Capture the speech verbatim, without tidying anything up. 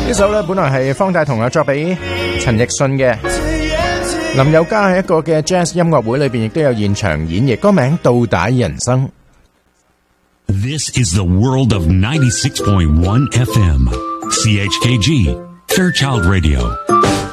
呢首咧本來係方大同啊作俾陳奕迅嘅，林宥嘉喺一個嘅 jazz 音樂會裏邊亦都有現場演繹，歌名《倒帶人生》。 This is the world of ninety-six point one F M, C H K G, Fairchild Radio.